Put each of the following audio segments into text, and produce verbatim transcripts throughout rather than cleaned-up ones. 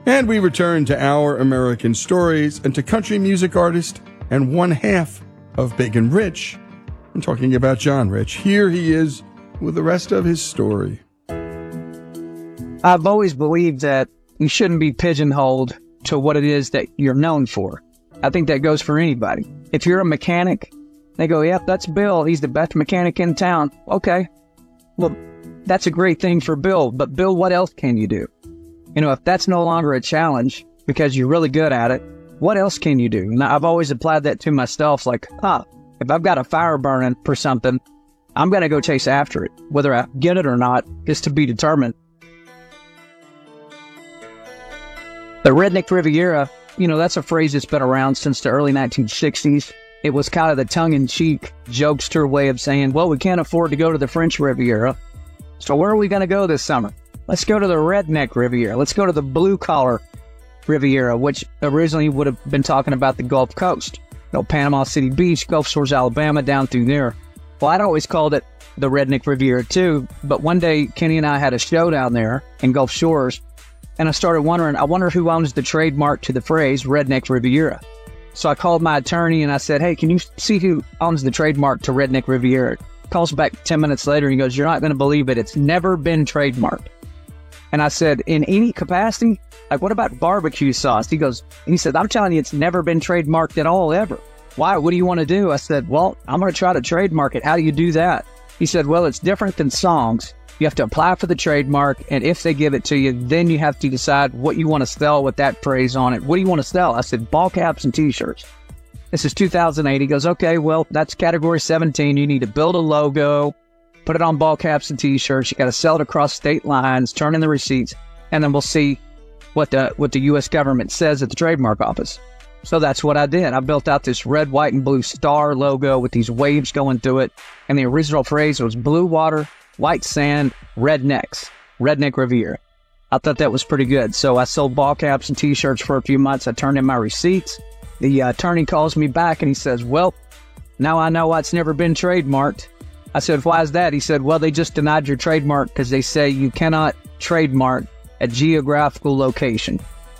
And we return to Our American Stories and to country music artist and one half of Big and Rich. I'm talking about John Rich. Here he is with the rest of his story. I've always believed that you shouldn't be pigeonholed to what it is that you're known for. I think that goes for anybody. If you're a mechanic, they go, yep, that's Bill. He's the best mechanic in town. Okay. Well, that's a great thing for Bill. But Bill, what else can you do? You know, if that's no longer a challenge because you're really good at it, what else can you do? And I've always applied that to myself. Like, huh, if I've got a fire burning for something, I'm going to go chase after it. Whether I get it or not is to be determined. The Redneck Riviera, you know, that's a phrase that's been around since the early nineteen sixties. It was kind of the tongue-in-cheek, jokester way of saying, well, we can't afford to go to the French Riviera. So where are we going to go this summer? Let's go to the Redneck Riviera. Let's go to the blue-collar Riviera, which originally would have been talking about the Gulf Coast. You know, Panama City Beach, Gulf Shores, Alabama, down through there. Well, I'd always called it the Redneck Riviera too, but one day Kenny and I had a show down there in Gulf Shores, and I started wondering, I wonder who owns the trademark to the phrase Redneck Riviera. So I called my attorney and I said, hey, can you see who owns the trademark to Redneck Riviera? Calls back ten minutes later and he goes, you're not going to believe it. It's never been trademarked. And I said, in any capacity? Like, what about barbecue sauce? He goes, he said, I'm telling you, it's never been trademarked at all, ever. Why? What do you want to do? I said, well, I'm going to try to trademark it. How do you do that? He said, well, it's different than songs. You have to apply for the trademark, and if they give it to you, then you have to decide what you want to sell with that phrase on it. What do you want to sell? I said, ball caps and T-shirts. This is two thousand eight. He goes, okay, well, that's category seventeen. You need to build a logo, put it on ball caps and T-shirts. You got to sell it across state lines, turn in the receipts, and then we'll see what the what the U S government says at the trademark office. So that's what I did. I built out this red, white, and blue star logo with these waves going through it, and the original phrase was blue water, white sand, rednecks, Redneck Riviera. I thought that was pretty good. So I sold ball caps and T-shirts for a few months. I turned in my receipts. The uh, attorney calls me back and he says, well, now I know why it's never been trademarked. I said, why is that? He said, well, they just denied your trademark because they say you cannot trademark a geographical location.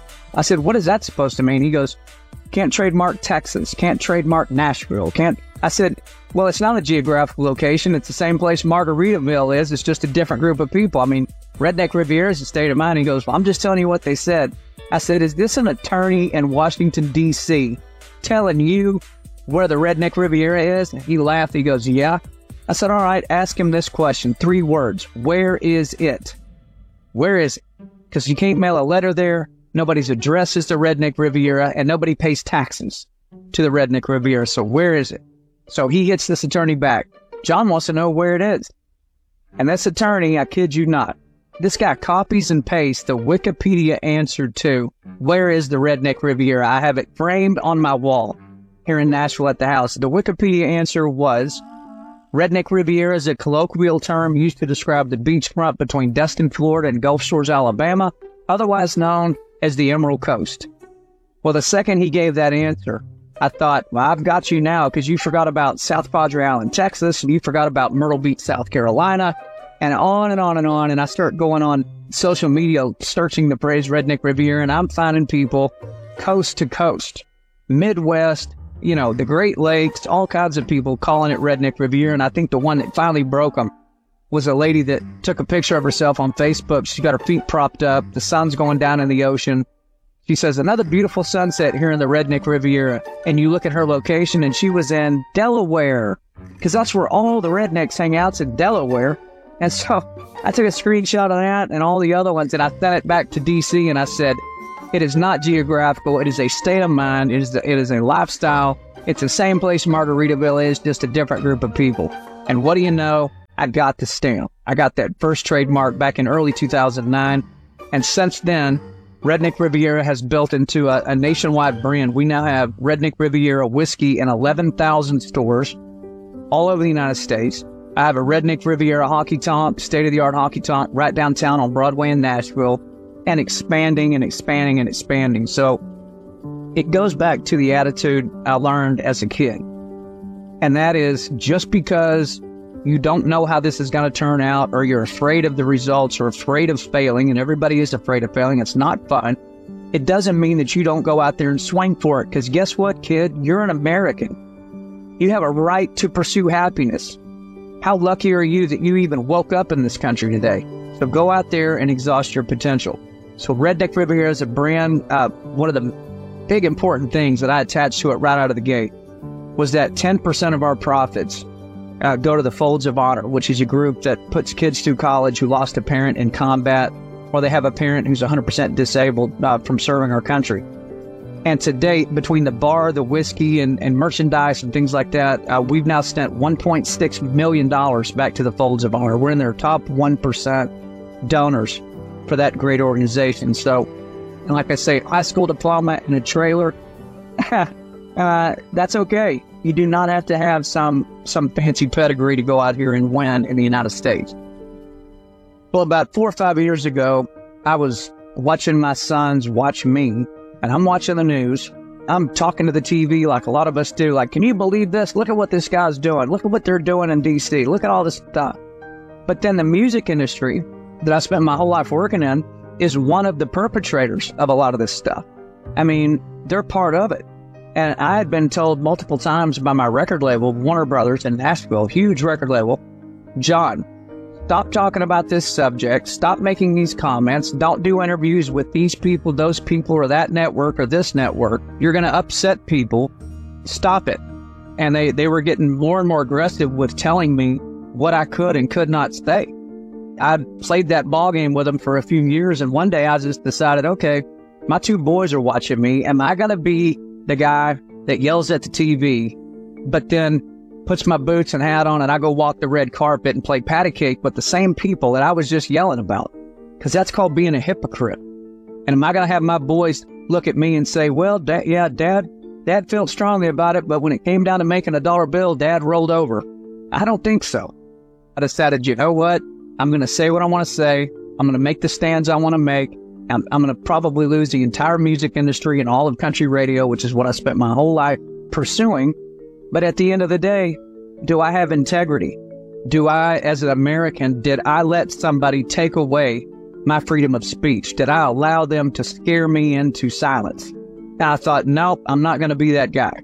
I said, what is that supposed to mean? He goes, can't trademark Texas, can't trademark Nashville, can't. I said, well, it's not a geographical location. It's the same place Margaritaville is. It's just a different group of people. I mean, Redneck Riviera is a state of mind. He goes, well, I'm just telling you what they said. I said, is this an attorney in Washington, D C telling you where the Redneck Riviera is? He laughed. He goes, yeah. I said, all right, ask him this question. Three words. Where is it? Where is it? Because you can't mail a letter there. Nobody's address is the Redneck Riviera, and nobody pays taxes to the Redneck Riviera. So where is it? So he hits this attorney back. John wants to know where it is. And this attorney, I kid you not, this guy copies and pastes the Wikipedia answer to where is the Redneck Riviera. I have it framed on my wall here in Nashville at the house. The Wikipedia answer was, Redneck Riviera is a colloquial term used to describe the beachfront between Destin, Florida and Gulf Shores, Alabama, otherwise known as the Emerald Coast. Well, the second he gave that answer, I thought, well, I've got you now because you forgot about South Padre Island, Texas, and you forgot about Myrtle Beach, South Carolina, and on and on and on. And I start going on social media, searching the phrase Redneck Riviera, and I'm finding people coast to coast, Midwest, you know, the Great Lakes, all kinds of people calling it Redneck Riviera. And I think the one that finally broke them was a lady that took a picture of herself on Facebook. She's got her feet propped up. The sun's going down in the ocean. She says, another beautiful sunset here in the Redneck Riviera. And you look at her location, and she was in Delaware, because that's where all the rednecks hang out, in Delaware. And so I took a screenshot of that and all the other ones, and I sent it back to D C, and I said, it is not geographical. It is a state of mind. It is, the, it is a lifestyle. It's the same place Margaritaville is, just a different group of people. And what do you know? I got the stamp. I got that first trademark back in early two thousand nine. And since then, Redneck Riviera has built into a, a nationwide brand. We now have Redneck Riviera whiskey in eleven thousand stores all over the United States. I have a Redneck Riviera honky tonk, state-of-the-art honky tonk right downtown on Broadway in Nashville, and expanding and expanding and expanding. So it goes back to the attitude I learned as a kid. And that is, just because you don't know how this is going to turn out, or you're afraid of the results or afraid of failing, and everybody is afraid of failing, it's not fun. it doesn't mean that you don't go out there and swing for it. Because guess what, kid? You're an American. You have a right to pursue happiness. How lucky are you that you even woke up in this country today? So go out there and exhaust your potential. So Redneck Riviera is a brand. Uh, one of the big important things that I attached to it right out of the gate was that ten percent of our profits uh, go to the Folds of Honor, which is a group that puts kids through college who lost a parent in combat, or they have a parent who's one hundred percent disabled uh, from serving our country. And to date, between the bar, the whiskey, and, and merchandise and things like that, uh, we've now sent one point six million dollars back to the Folds of Honor. We're in their top one percent donors for that great organization. So, and like I say, high school diploma in a trailer, uh, that's okay. You do not have to have some, some fancy pedigree to go out here and win in the United States. Well, about four or five years ago, I was watching my sons watch me, and I'm watching the news. I'm talking to the T V like a lot of us do. Like, can you believe this? Look at what this guy's doing. Look at what they're doing in D C. Look at all this stuff. But then the music industry that I spent my whole life working in is one of the perpetrators of a lot of this stuff. I mean, they're part of it. And I had been told multiple times by my record label, Warner Brothers in Nashville, huge record label, John, stop talking about this subject. Stop making these comments. Don't do interviews with these people, those people, or that network or this network. You're going to upset people. Stop it. And they, they were getting more and more aggressive with telling me what I could and could not say. I played that ball game with them for a few years, and one day I just decided, okay, my two boys are watching me. Am I going to be the guy that yells at the T V, but then puts my boots and hat on and I go walk the red carpet and play patty cake with the same people that I was just yelling about? Because that's called being a hypocrite. And am I going to have my boys look at me and say, well, da- yeah, Dad, Dad felt strongly about it, but when it came down to making a dollar bill, Dad rolled over? I don't think so. I decided, you know what? I'm going to say what I want to say. I'm going to make the stands I want to make. I'm, I'm going to probably lose the entire music industry and all of country radio, which is what I spent my whole life pursuing. But at the end of the day, do I have integrity? Do I, as an American, did I let somebody take away my freedom of speech? Did I allow them to scare me into silence? And I thought, nope, I'm not going to be that guy.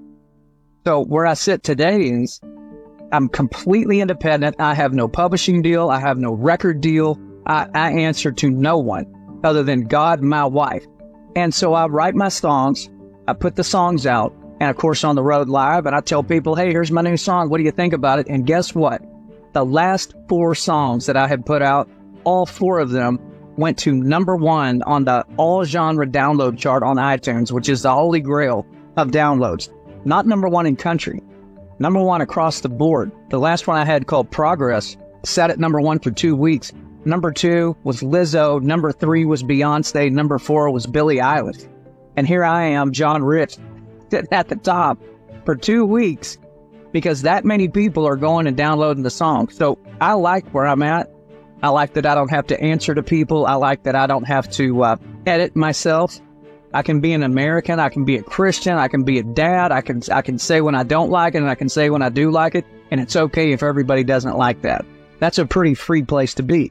So where I sit today is I'm completely independent. I have no publishing deal. I have no record deal. I, I answer to no one other than God, my wife. And so I write my songs. I put the songs out. And of course, on the road live. And I tell people, hey, here's my new song. What do you think about it? And guess what? The last four songs that I had put out, all four of them went to number one on the all genre download chart on iTunes, which is the holy grail of downloads. Not number one in country. Number one across the board. The last one I had, called Progress, sat at number one for two weeks. Number two was Lizzo. Number three was Beyonce. Number four was Billie Eilish. And here I am, John Rich, sitting at the top for two weeks because that many people are going and downloading the song. So I like where I'm at. I like that I don't have to answer to people. I like that I don't have to uh, edit myself. I can be an American. I can be a Christian. I can be a dad. I can I can say when I don't like it, and I can say when I do like it. And it's okay if everybody doesn't like that. That's a pretty free place to be.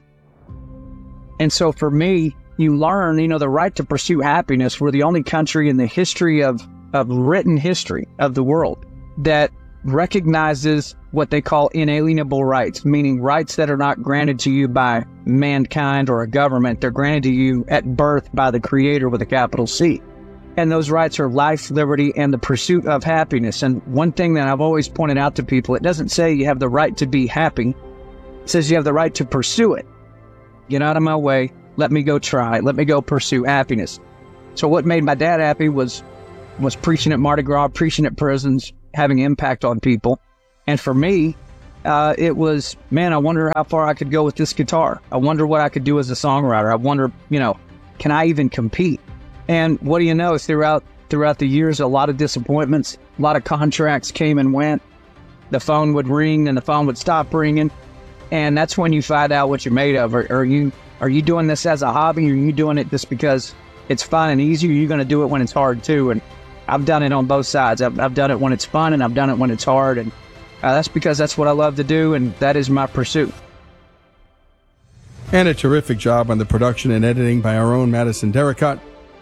And so for me, you learn, you know, the right to pursue happiness. We're the only country in the history of, of written history of the world that recognizes what they call inalienable rights, meaning rights that are not granted to you by mankind or a government. They're granted to you at birth by the Creator with a capital C. And those rights are life, liberty, and the pursuit of happiness. And one thing that I've always pointed out to people, it doesn't say you have the right to be happy. It says you have the right to pursue it. Get out of my way. Let me go try. Let me go pursue happiness. So what made my dad happy was was preaching at Mardi Gras, preaching at prisons, having impact on people. And for me, uh, it was, man, I wonder how far I could go with this guitar. I wonder what I could do as a songwriter. I wonder, you know, can I even compete? And what do you know, throughout throughout the years, a lot of disappointments, a lot of contracts came and went. The phone would ring and the phone would stop ringing. And that's when you find out what you're made of. Are, are you are you doing this as a hobby, or are you doing it just because it's fun and easy, or are you going to do it when it's hard too? And I've done it on both sides. I've, I've done it when it's fun, and I've done it when it's hard. And uh, that's because that's what I love to do, and that is my pursuit. And a terrific job on the production and editing by our own Madison Derricott.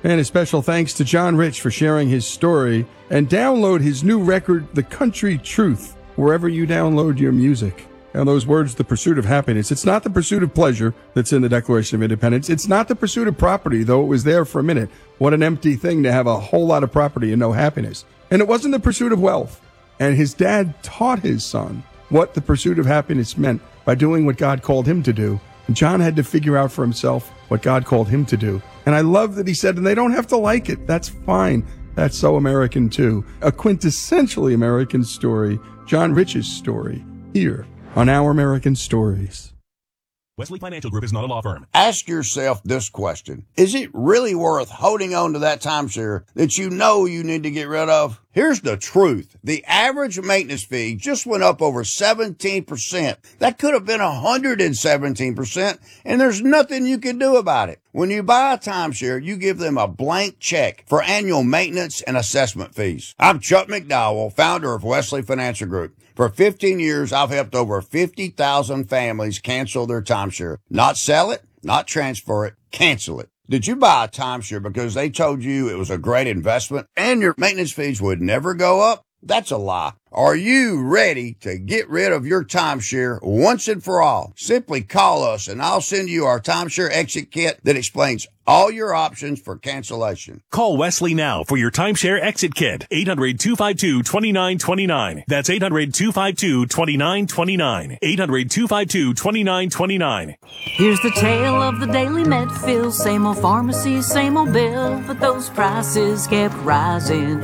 And a special thanks to John Rich for sharing his story. And download his new record, The Country Truth, wherever you download your music. And those words, the pursuit of happiness. It's not the pursuit of pleasure that's in the Declaration of Independence. It's not the pursuit of property, though it was there for a minute. What an empty thing to have a whole lot of property and no happiness. And it wasn't the pursuit of wealth. And his dad taught his son what the pursuit of happiness meant by doing what God called him to do. And John had to figure out for himself what God called him to do. And I love that he said, and they don't have to like it. That's fine. That's so American, too. A quintessentially American story, John Rich's story, here on Our American Stories. Wesley Financial Group is not a law firm. Ask yourself this question. Is it really worth holding on to that timeshare that you know you need to get rid of? Here's the truth. The average maintenance fee just went up over seventeen percent. That could have been one hundred seventeen percent, and there's nothing you can do about it. When you buy a timeshare, you give them a blank check for annual maintenance and assessment fees. I'm Chuck McDowell, founder of Wesley Financial Group. For fifteen years, I've helped over fifty thousand families cancel their timeshare. Not sell it, not transfer it, cancel it. Did you buy a timeshare because they told you it was a great investment and your maintenance fees would never go up? That's a lie. Are you ready to get rid of your timeshare once and for all? Simply call us and I'll send you our timeshare exit kit that explains all your options for cancellation. Call Wesley now for your timeshare exit kit. eight hundred, two five two, two nine two nine. That's eight hundred, two five two, two nine two nine. eight hundred, two five two, two nine two nine. Here's the tale of the daily Medfill. Same old pharmacy, same old bill, but those prices kept rising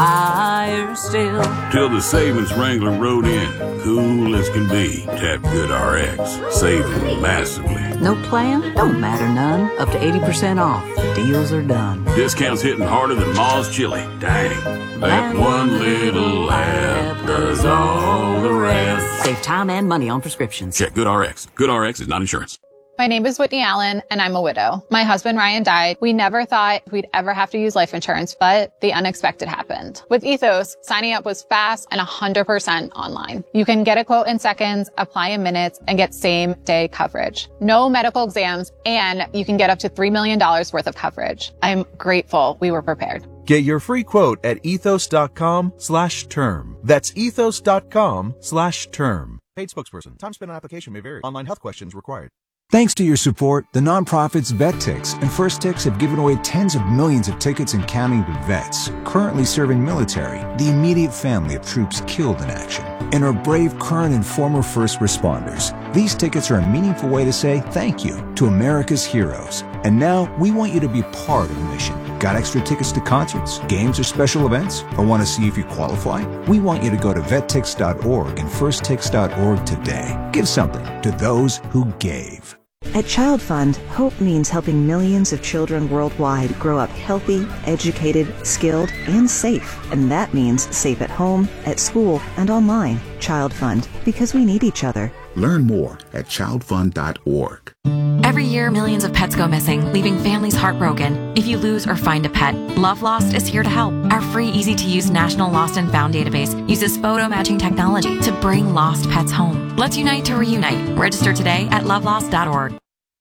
higher still. Till the savings wrangler rode in, cool as can be. Tap GoodRx, saving massively. No plan? Don't matter none. Up to eighty percent off. Deals are done. Discounts hitting harder than Ma's chili. Dang. That one little laugh does all the rest. Save time and money on prescriptions. Check GoodRx. GoodRx is not insurance. My name is Whitney Allen, and I'm a widow. My husband, Ryan, died. We never thought we'd ever have to use life insurance, but the unexpected happened. With Ethos, signing up was fast and one hundred percent online. You can get a quote in seconds, apply in minutes, and get same-day coverage. No medical exams, and you can get up to three million dollars worth of coverage. I'm grateful we were prepared. Get your free quote at ethos.com slash term. That's ethos.com slash term. Paid spokesperson. Time spent on application may vary. Online health questions required. Thanks to your support, the nonprofits VetTix and First Tix have given away tens of millions of tickets and counting to vets currently serving military, the immediate family of troops killed in action, and our brave current and former first responders. These tickets are a meaningful way to say thank you to America's heroes. And now we want you to be part of the mission. Got extra tickets to concerts, games, or special events? Or want to see if you qualify? We want you to go to vet tix dot org and first tix dot org today. Give something to those who gave. At Child Fund, hope means helping millions of children worldwide grow up healthy, educated, skilled, and safe. And that means safe at home, at school, and online. Child Fund, because we need each other. Learn more at child fund dot org. Every year, millions of pets go missing, leaving families heartbroken. If you lose or find a pet, Love Lost is here to help. Our free, easy-to-use National Lost and Found database uses photo matching technology to bring lost pets home. Let's unite to reunite. Register today at love lost dot org.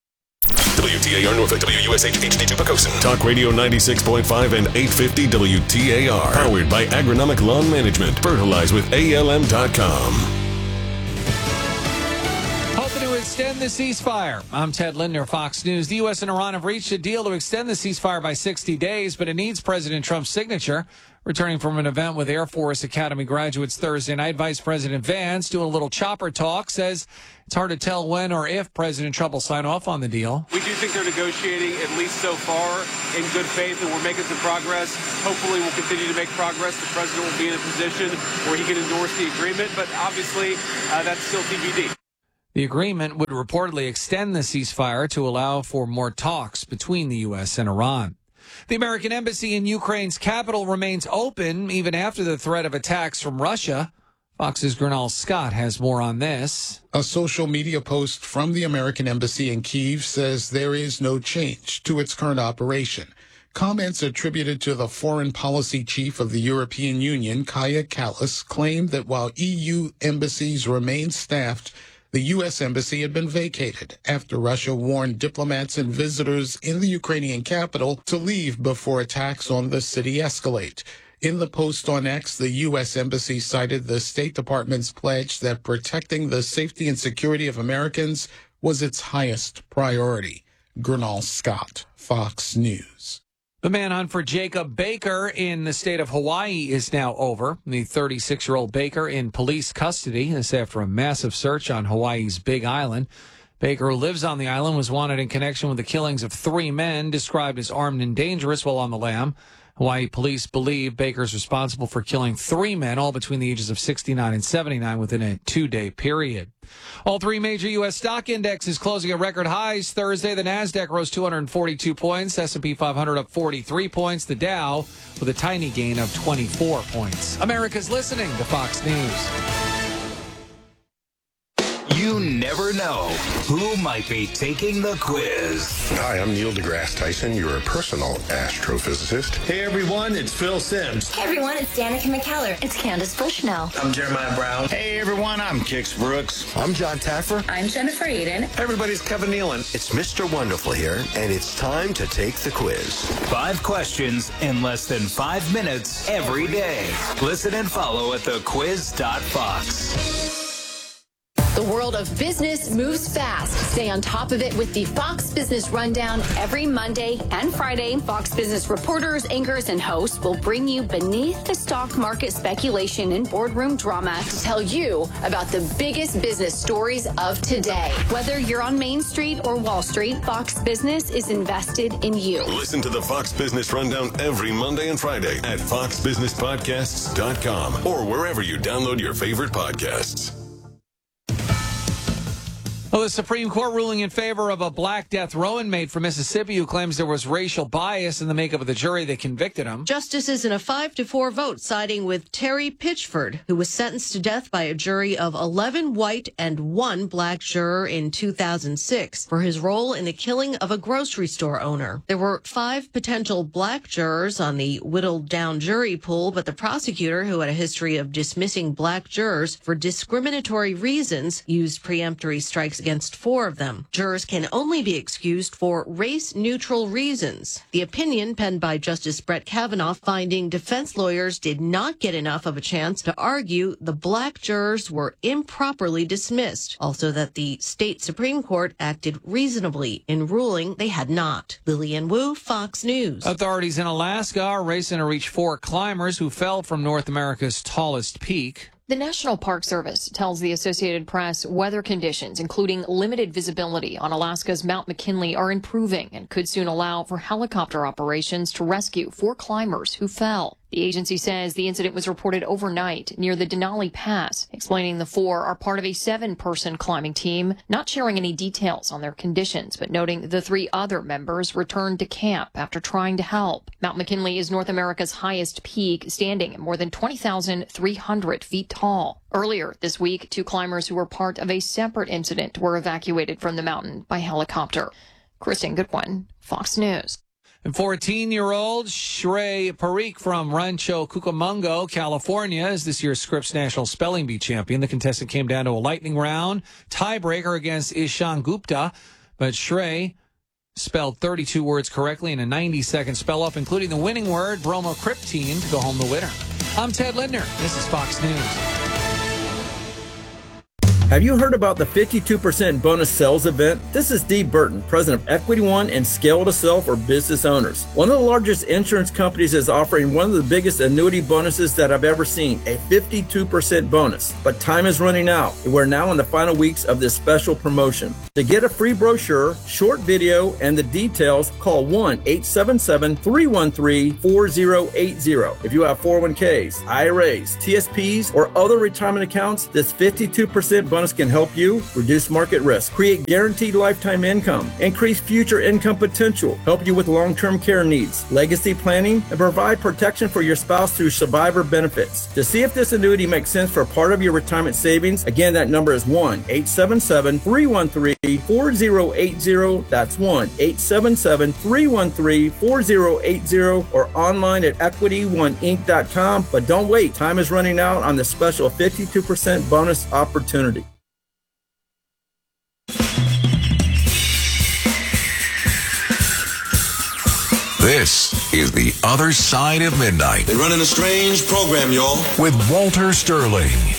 W T A R Norfolk, W U S H H D two Pocosin. Talk Radio ninety-six point five and eight fifty W T A R. Powered by Agronomic Lawn Management. Fertilize with A L M dot com. Hoping to extend the ceasefire. I'm Ted Lindner, Fox News. The U S and Iran have reached a deal to extend the ceasefire by sixty days, but it needs President Trump's signature. Returning from an event with Air Force Academy graduates Thursday night, Vice President Vance, doing a little chopper talk, says it's hard to tell when or if President Trump will sign off on the deal. We do think they're negotiating, at least so far, in good faith, and we're making some progress. Hopefully we'll continue to make progress. The president will be in a position where he can endorse the agreement, but obviously uh, that's still T B D. The agreement would reportedly extend the ceasefire to allow for more talks between the U S and Iran. The American embassy in Ukraine's capital remains open even after the threat of attacks from Russia. Fox's Gernal Scott has more on this. A social media post from the American embassy in Kyiv says there is no change to its current operation. Comments attributed to the foreign policy chief of the European Union, Kaja Kallas, claimed that while E U embassies remain staffed, The U S embassy had been vacated after Russia warned diplomats and visitors in the Ukrainian capital to leave before attacks on the city escalate. In the post on X, the U S embassy cited the State Department's pledge that protecting the safety and security of Americans was its highest priority. Gernal Scott, Fox News. The manhunt for Jacob Baker in the state of Hawaii is now over. The thirty-six-year-old Baker in police custody. This after a massive search on Hawaii's Big Island. Baker, who lives on the island, was wanted in connection with the killings of three men described as armed and dangerous while on the lam. Hawaii police believe Baker's responsible for killing three men, all between the ages of sixty-nine and seventy-nine, within a two-day period. All three major U S stock indexes closing at record highs Thursday. The NASDAQ rose two hundred forty-two points, S and P five hundred up forty-three points, the Dow with a tiny gain of twenty-four points. America's listening to Fox News. You never know who might be taking the quiz. Hi, I'm Neil deGrasse Tyson, your personal astrophysicist. Hey everyone, it's Phil Sims. Hey everyone, it's Danica McKellar. It's Candace Bushnell. I'm Jeremiah Brown. Hey everyone, I'm Kix Brooks. I'm John Taffer. I'm Jennifer Aiden. Hey everybody's Kevin Nealon. It's Mister Wonderful here, and it's time to take the quiz. Five questions in less than five minutes every day. Listen and follow at the quiz dot fox. The world of business moves fast. Stay on top of it with the Fox Business Rundown every Monday and Friday. Fox Business reporters, anchors, and hosts will bring you beneath the stock market speculation and boardroom drama to tell you about the biggest business stories of today. Whether you're on Main Street or Wall Street, Fox Business is invested in you. Listen to the Fox Business Rundown every Monday and Friday at fox business podcasts dot com or wherever you download your favorite podcasts. Well, the Supreme Court ruling in favor of a black death row inmate from Mississippi who claims there was racial bias in the makeup of the jury that convicted him. Justices in a five to four vote siding with Terry Pitchford, who was sentenced to death by a jury of eleven white and one black juror in two thousand six for his role in the killing of a grocery store owner. There were five potential black jurors on the whittled down jury pool, but the prosecutor, who had a history of dismissing black jurors for discriminatory reasons, used preemptory strikes against four of them. Jurors can only be excused for race-neutral reasons. The opinion, penned by Justice Brett Kavanaugh, finding defense lawyers did not get enough of a chance to argue the black jurors were improperly dismissed. Also that the state Supreme Court acted reasonably in ruling they had not. Lillian Wu, Fox News. Authorities in Alaska are racing to reach four climbers who fell from North America's tallest peak. The National Park Service tells the Associated Press weather conditions, including limited visibility on Alaska's Mount McKinley, are improving and could soon allow for helicopter operations to rescue four climbers who fell. The agency says the incident was reported overnight near the Denali Pass, explaining the four are part of a seven-person climbing team, not sharing any details on their conditions, but noting the three other members returned to camp after trying to help. Mount McKinley is North America's highest peak, standing at more than twenty thousand three hundred feet tall. Earlier this week, two climbers who were part of a separate incident were evacuated from the mountain by helicopter. Kristen Goodwin, Fox News. And fourteen-year-old Shrey Parikh from Rancho Cucamonga, California, is this year's Scripps National Spelling Bee champion. The contestant came down to a lightning round tiebreaker against Ishan Gupta, but Shrey spelled thirty-two words correctly in a ninety-second spell-off, including the winning word, bromocriptine, to go home the winner. I'm Ted Lindner. This is Fox News. Have you heard about the fifty-two percent bonus sales event? This is Dee Burton, president of Equity One and Scale to Sell for business owners. One of the largest insurance companies is offering one of the biggest annuity bonuses that I've ever seen, a fifty-two percent bonus. But time is running out, and we're now in the final weeks of this special promotion. To get a free brochure, short video, and the details, call one eight seven seven, three one three, four zero eight zero. If you have four oh one k's, I R As, T S Ps, or other retirement accounts, this fifty-two percent bonus can help you reduce market risk, create guaranteed lifetime income, increase future income potential, help you with long-term care needs, legacy planning, and provide protection for your spouse through survivor benefits. To see if this annuity makes sense for part of your retirement savings, again, that number is one eight seven seven, three one three, four zero eight zero. That's one eight seven seven, three one three, four zero eight zero, or online at equity one inc dot com. But don't wait, time is running out on the special fifty-two percent bonus opportunity. This is The Other Side of Midnight. They're running a strange program, y'all. With Walter Sterling.